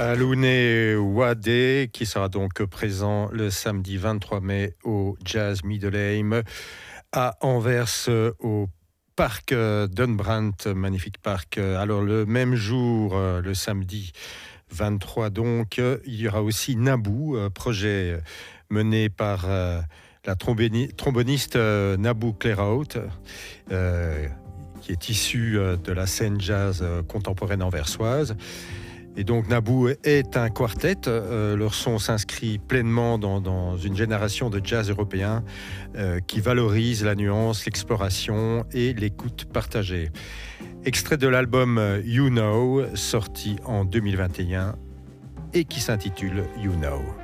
Alouné Wadé, qui sera donc présent le samedi 23 mai au Jazz Middelheim à Anvers, au parc Dunbrandt, magnifique parc. Alors le même jour, le samedi 23 donc, il y aura aussi Naboo, projet mené par la tromboniste Naboo Clairaut, qui est issue de la scène jazz contemporaine anversoise. Et donc Naboo est un quartet, leur son s'inscrit pleinement dans une génération de jazz européen qui valorise la nuance, l'exploration et l'écoute partagée. Extrait de l'album You Know, sorti en 2021 et qui s'intitule You Know.